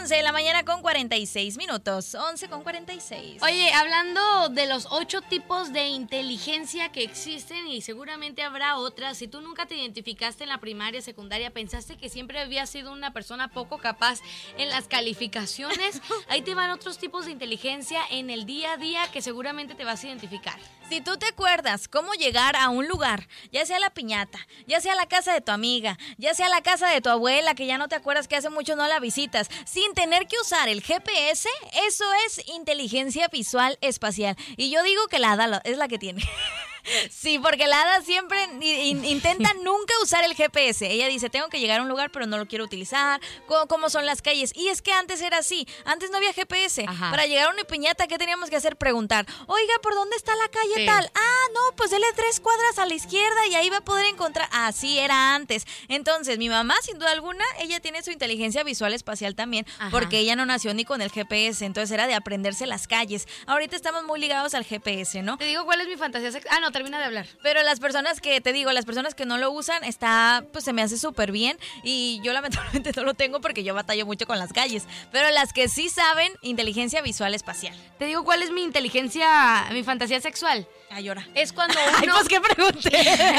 11 de la mañana con 46 minutos. 11 con 46. Oye, hablando de los 8 tipos de inteligencia que existen y seguramente habrá otras, si tú nunca te identificaste en la primaria, secundaria, pensaste que siempre habías sido una persona poco capaz en las calificaciones, ahí te van otros tipos de inteligencia en el día a día que seguramente te vas a identificar. Si tú te acuerdas cómo llegar a un lugar, ya sea la piñata, ya sea la casa de tu amiga, ya sea la casa de tu abuela, que ya no te acuerdas que hace mucho no la visitas, sin tener que usar el GPS, eso es inteligencia visual espacial. Y yo digo que la Ada es la que tiene. Sí, porque la Ada siempre intenta nunca usar el GPS. Ella dice, tengo que llegar a un lugar, pero no lo quiero utilizar. ¿Cómo son las calles? Y es que antes era así. Antes no había GPS. Ajá. Para llegar a una piñata, ¿qué teníamos que hacer? Preguntar, oiga, ¿por dónde está la calle Sí. tal? Ah, no, pues dele 3 cuadras a la izquierda y ahí va a poder encontrar. Así era antes. Entonces, mi mamá, sin duda alguna, ella tiene su inteligencia visual espacial también, Ajá. porque ella no nació ni con el GPS. Entonces era de aprenderse las calles. Ahorita estamos muy ligados al GPS, ¿no? Te digo cuál es mi fantasía sexual. Ah, no, termina de hablar. Pero las personas que, te digo, las personas que no lo usan, pues se me hace súper bien. Y yo lamentablemente no lo tengo porque yo batallo mucho con las calles. Pero las que sí saben, inteligencia visual espacial. Te digo cuál es mi fantasía sexual. Ay, llora. Es cuando Ay, uno... pues, ¿qué pregunté?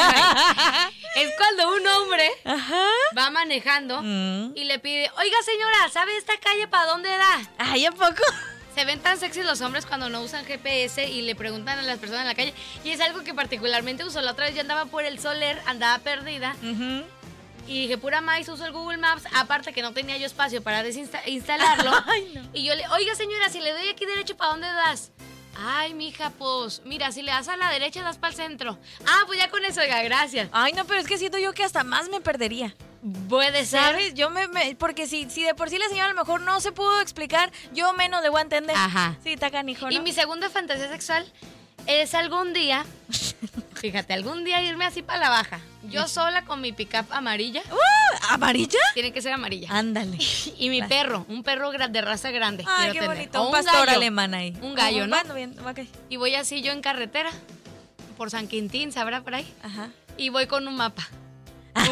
Es cuando un hombre Ajá. va manejando Mm. y le pide, oiga señora, ¿sabe esta calle para dónde da? Ay, ¿a poco? Se ven tan sexys los hombres cuando no usan GPS y le preguntan a las personas en la calle. Y es algo que particularmente uso. La otra vez yo andaba por el Soler, andaba perdida. Uh-huh. Y dije, pura maíz, uso el Google Maps. Aparte que no tenía yo espacio para desinstalarlo. Ay, no. Y yo le, oiga señora, si le doy aquí derecho, ¿para dónde das? Ay, mija, pues, mira, si le das a la derecha, das para el centro. Ah, pues ya con eso, oiga, gracias. Ay, no, pero es que siento yo que hasta más me perdería. Puede ser. ¿Sabes? Yo porque si de por sí la señora a lo mejor no se pudo explicar, yo menos le voy a entender. Ajá. Sí, está canijo, ¿no? Y mi segunda fantasía sexual es algún día, fíjate, algún día irme así para la baja. Yo sola con mi pickup amarilla. ¿Amarilla? Tiene que ser amarilla. Ándale. Y mi perro, un perro de raza grande. Ay, quiero qué tener. bonito. O Un pastor gallo. alemán ahí. Un gallo, ¿no? Bueno, bien, ok. Y voy así yo en carretera, por San Quintín, ¿sabrá por ahí? Ajá. Y voy con un mapa. Un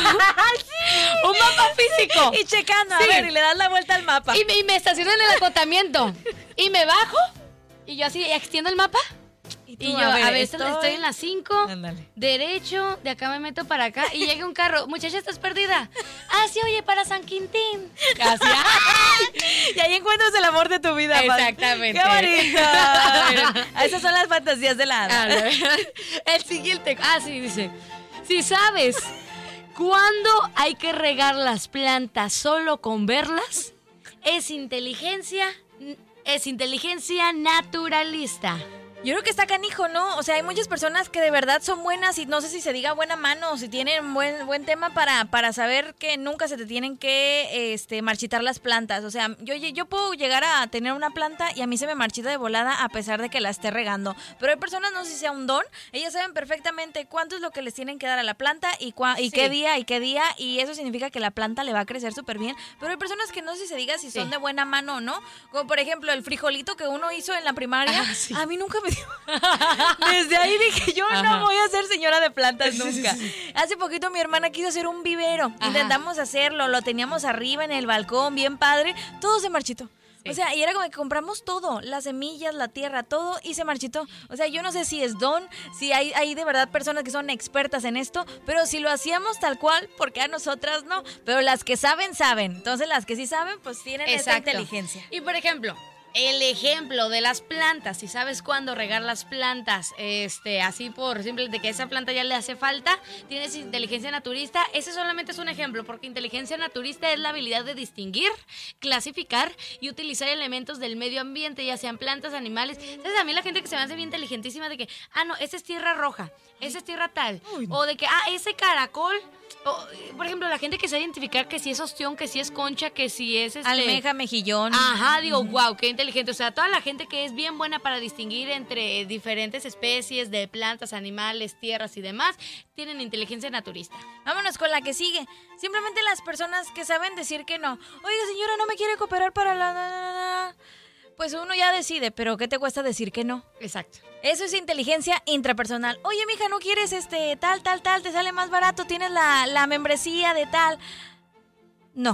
mapa físico. Y checando, Sí. a ver, y le das la vuelta al mapa. Y me estaciono en el acotamiento. Y me bajo. Y yo así extiendo el mapa. Y tú, yo, a ver, estoy en las 5. Ándale. Derecho, de acá me meto para acá. Y llega un carro. Muchacha, ¿estás perdida? Ah, sí, oye, para San Quintín. Así. Y ahí encuentras el amor de tu vida. Exactamente. ¡Qué bonito! Esas son las fantasías de la A Ada. ver, el siguiente. Ah, sí, dice. Si sabes cuándo hay que regar las plantas solo con verlas, es inteligencia naturalista. Yo creo que está canijo, ¿no? O sea, hay muchas personas que de verdad son buenas y no sé si se diga buena mano o si tienen buen tema para saber que nunca se te tienen que marchitar las plantas. O sea, yo puedo llegar a tener una planta y a mí se me marchita de volada a pesar de que la esté regando. Pero hay personas, no sé si sea un don, ellas saben perfectamente cuánto es lo que les tienen que dar a la planta y Sí. qué día, y eso significa que la planta le va a crecer súper bien. Pero hay personas que no sé si se diga si son Sí. de buena mano o no. Como por ejemplo el frijolito que uno hizo en la primaria. Ah, sí. A mí nunca me dio. Desde ahí dije, yo Ajá. no voy a ser señora de plantas Sí, nunca. sí, Hace poquito mi hermana quiso hacer un vivero. Ajá. Intentamos hacerlo, lo teníamos arriba en el balcón, bien padre. Todo se marchitó. Sí. O sea, y era como que compramos todo, las semillas, la tierra, todo, y se marchitó. O sea, yo no sé si es don, si hay de verdad personas que son expertas en esto, pero si lo hacíamos tal cual, porque a nosotras no. Pero las que saben, saben. Entonces las que sí saben, pues tienen esa Exacto. inteligencia. Y por ejemplo, el ejemplo de las plantas, si sabes cuándo regar las plantas, así por simple de que esa planta ya le hace falta, tienes inteligencia naturista. Ese solamente es un ejemplo, porque inteligencia naturista es la habilidad de distinguir, clasificar y utilizar elementos del medio ambiente, ya sean plantas, animales. ¿Sabes? A mí la gente que se me hace bien inteligentísima de que, no, esa es tierra roja, esa es tierra tal, o de que, ese caracol. Por ejemplo, la gente que sabe identificar que si es ostión, que si es concha, que si es Almeja, mejillón. Ajá, digo, wow, qué inteligente. O sea, toda la gente que es bien buena para distinguir entre diferentes especies de plantas, animales, tierras y demás, tienen inteligencia naturista. Vámonos con la que sigue. Simplemente las personas que saben decir que no. Oiga, señora, no me quiere cooperar para la... Pues uno ya decide, pero ¿qué te cuesta decir que no? Exacto. Eso es inteligencia intrapersonal. Oye, mija, ¿no quieres tal, te sale más barato, tienes la membresía de tal? No.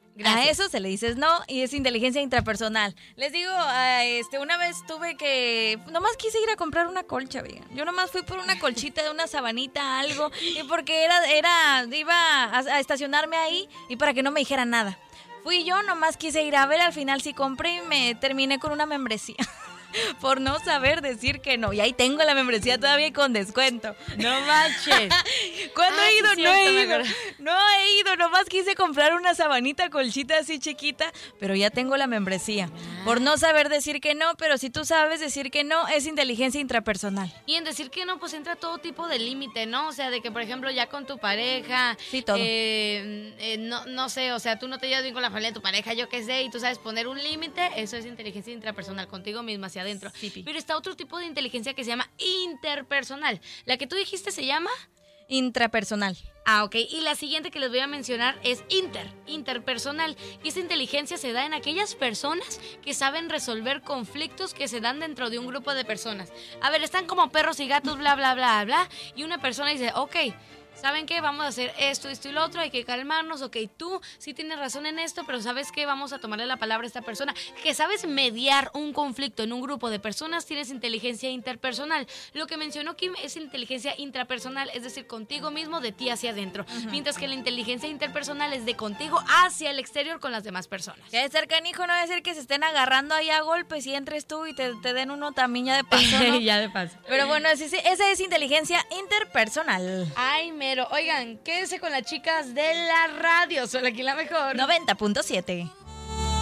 Gracias. A eso se le dices no y es inteligencia intrapersonal. Les digo, una vez nomás quise ir a comprar una colcha, vean. Yo nomás fui por una colchita de una sabanita, algo, y porque iba a estacionarme ahí y para que no me dijera nada. Fui yo, nomás quise ir a ver, al final sí compré y me terminé con una membresía. Por no saber decir que no. Y ahí tengo la membresía todavía y con descuento. No manches. ¿Cuándo he ido? Sí, No he cierto, me ido. acuerdo. No he ido. Nomás quise comprar una sabanita colchita así chiquita, pero ya tengo la membresía. Por no saber decir que no, pero si tú sabes decir que no, es inteligencia intrapersonal. Y en decir que no, pues entra todo tipo de límite, ¿no? O sea, de que, por ejemplo, ya con tu pareja... Sí, todo. No sé, o sea, tú no te llevas bien con la familia de tu pareja, yo qué sé, y tú sabes poner un límite, eso es inteligencia intrapersonal, contigo misma, hacia adentro. Sí. Pero está otro tipo de inteligencia que se llama interpersonal. La que tú dijiste se llama... Intrapersonal. Ah, ok. Y la siguiente que les voy a mencionar es interpersonal. Y esa inteligencia se da en aquellas personas que saben resolver conflictos que se dan dentro de un grupo de personas. A ver, están como perros y gatos, bla, bla, bla, bla. Y una persona dice, ok, ¿saben qué? Vamos a hacer esto y lo otro, hay que calmarnos, ok, tú sí tienes razón en esto, pero ¿sabes qué? Vamos a tomarle la palabra a esta persona. Que sabes mediar un conflicto en un grupo de personas, tienes inteligencia interpersonal. Lo que mencionó Kim es inteligencia intrapersonal, es decir, contigo mismo, de ti hacia adentro. Mientras que la inteligencia interpersonal es de contigo hacia el exterior con las demás personas. Ya de ser canijo, no va a decir que se estén agarrando ahí a golpes y entres tú y te den uno también ya de paso, ¿no? Ya de paso. Pero bueno, esa es inteligencia interpersonal. Ay, mero. Oigan, quédense con las chicas de la radio. Son aquí la mejor. 90.7.